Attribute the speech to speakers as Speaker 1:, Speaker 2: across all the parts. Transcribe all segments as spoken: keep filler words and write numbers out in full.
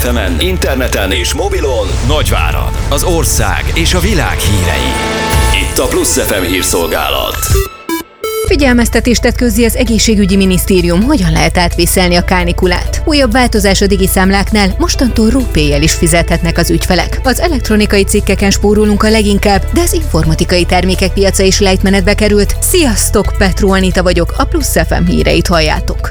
Speaker 1: ef emen, interneten és mobilon Nagyvárad, az ország és a világ hírei. Itt a Plusz ef em hírszolgálat.
Speaker 2: Figyelmeztetést tett közzé az egészségügyi minisztérium, hogyan lehet átvészelni a kánikulát. Újabb változás a digiszámláknál, mostantól RuPay-jel is fizethetnek az ügyfelek. Az elektronikai cikkeken spórolunk a leginkább, de az informatikai termékek piaca is lejtmenetbe került. Sziasztok, Petró Anita vagyok, a Plusz ef em híreit halljátok.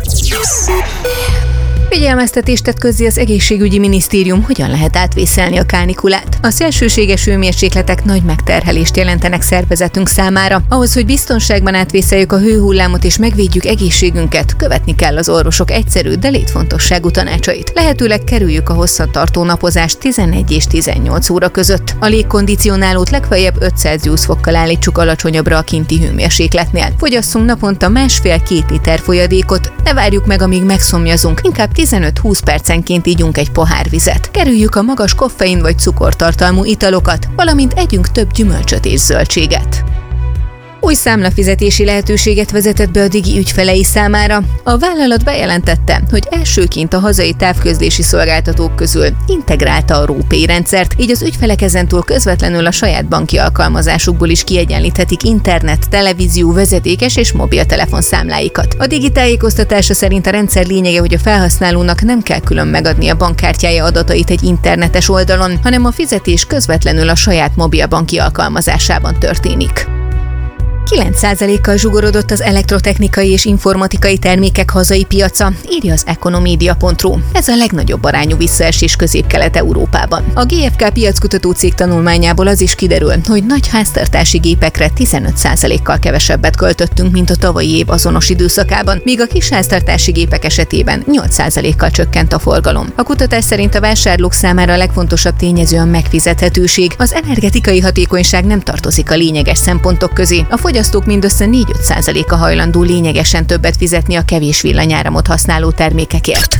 Speaker 2: Figyelmeztetést tett közzé az egészségügyi minisztérium, hogyan lehet átvészelni a kánikulát. A szélsőséges hőmérsékletek nagy megterhelést jelentenek szervezetünk számára. Ahhoz, hogy biztonságban átvészeljük a hőhullámot és megvédjük egészségünket, követni kell az orvosok egyszerű, de létfontosságú tanácsait. Lehetőleg kerüljük a hosszantartó napozást tizenegy és tizennyolc óra között. A légkondicionálót legfeljebb öt Celsius fokkal állítsuk alacsonyabbra a kinti hőmérsékletnél. Fogyasszunk naponta másfél-két liter folyadékot, ne várjuk meg, amíg megszomjazunk, inkább tizenöt-húsz percenként ígyunk egy pohár vizet. Kerüljük a magas koffein vagy cukortartalmú italokat, valamint együnk több gyümölcsöt és zöldséget. Új számlafizetési lehetőséget vezetett be a Digi ügyfelei számára. A vállalat bejelentette, hogy elsőként a hazai távközlési szolgáltatók közül integrálta a RuPay rendszert, így az ügyfelek ezentúl közvetlenül a saját banki alkalmazásukból is kiegyenlíthetik internet, televízió, vezetékes és mobiltelefon számláikat. A Digi tájékoztatása szerint a rendszer lényege, hogy a felhasználónak nem kell külön megadni a bankkártyája adatait egy internetes oldalon, hanem a fizetés közvetlenül a saját mobilbanki alkalmazásában történik. kilenc százalékkal zsugorodott az elektrotechnikai és informatikai termékek hazai piaca, írja az ekonomédia pont ru. Ez a legnagyobb arányú visszaesés Közép-Kelet-Európában. A gé ef ká piackutató cég tanulmányából az is kiderül, hogy nagy háztartási gépekre tizenöt százalékkal kevesebbet költöttünk, mint a tavalyi év azonos időszakában, míg a kisháztartási gépek esetében nyolc százalékkal csökkent a forgalom. A kutatás szerint a vásárlók számára a legfontosabb tényező a megfizethetőség. Az energetikai hatékonyság nem tartozik a lényeges szempontok közé. A fogyasztók mindössze négy-öt százaléka hajlandó lényegesen többet fizetni a kevés villanyáramot használó termékekért.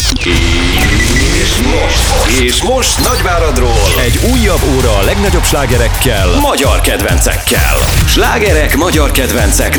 Speaker 1: És most, és most Nagyváradról egy újabb óra a legnagyobb slágerekkel, magyar kedvencekkel. Slágerek magyar kedvencek